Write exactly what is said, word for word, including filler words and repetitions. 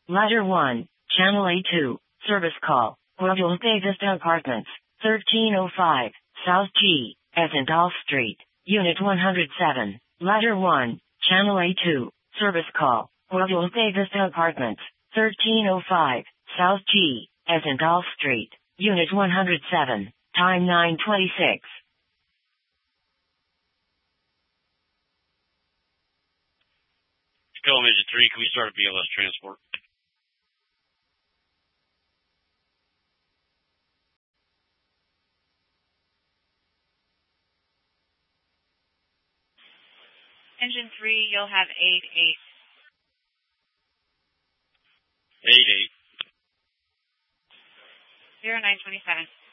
Ladder one, Channel A two, service call, Guadalupe Vista Apartments, thirteen oh five, South G, Esendall Street, Unit one hundred seven. Ladder one, Channel A two, service call, Guadalupe Vista Apartments, thirteen oh five, South G, Esendall Street, Unit one hundred seven, time nine twenty-six. Go, Midget three, can we start a B L S transport? Engine three, you'll have eight eight. eight eight. zero nine twenty-seven.